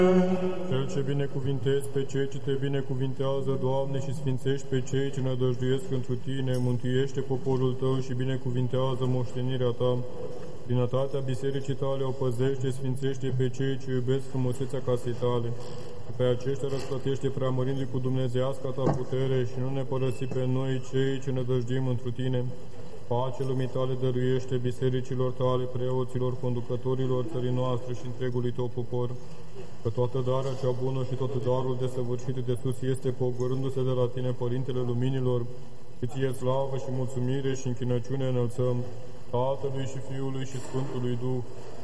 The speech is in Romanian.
Cel ce binecuvintezi pe cei ce te binecuvintează, Doamne, și sfințești pe cei ce nădăjduiesc întru Tine, mântuiește poporul Tău și binecuvintează moștenirea Ta. Plinătatea bisericii Tale o păzește, sfințește pe cei ce iubesc frumusețea casei Tale. Pe aceștia răsplătește preamărindu-i cu dumnezeiasca Ta putere și nu ne părăsi pe noi cei ce nădăjduim întru Tine. Pace lumii Tale dăruiește bisericilor Tale, preoților, conducătorilor țării noastre și întregului Tău popor. Că toată darea cea bună și tot darul desăvârșit de sus este, pogorându-se de la Tine, Părintele Luminilor, și Ție slavă și mulțumire și închinăciune înălțăm, Tatălui și Fiului și Sfântului Duh,